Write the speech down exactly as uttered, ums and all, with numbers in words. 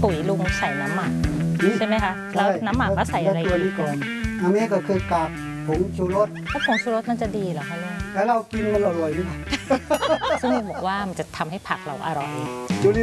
ปุ๋ยลุงใส่น้ำหมักใช่ไหมคะแล้วน้ำหมักก็ใส่อะไรตัวนี้ก่อนอันนี้ก็คือกากผงชูรสถ้าผงชูรสมันจะดีเหรอคะลุงแล้วเรากินมันอร่อยหรือเปล่าซึ่งลุงบอกว่ามันจะทำให้ผักเราอร่อยจุลิ